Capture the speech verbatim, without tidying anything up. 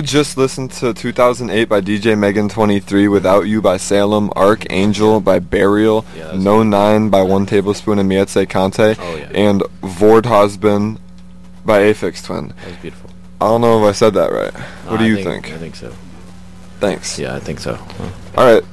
you just listened to two thousand eight by D J Megan twenty-three, Without You by Salem, Archangel by Burial, Yeah, No good. Nine by One Tablespoon and Mietse Kante, Oh, yeah. and Vordhusband by Aphex Twin. That was beautiful. I don't know if I said that right. What Uh, do I you think, think? I think so. Thanks. Yeah, I think so. All right.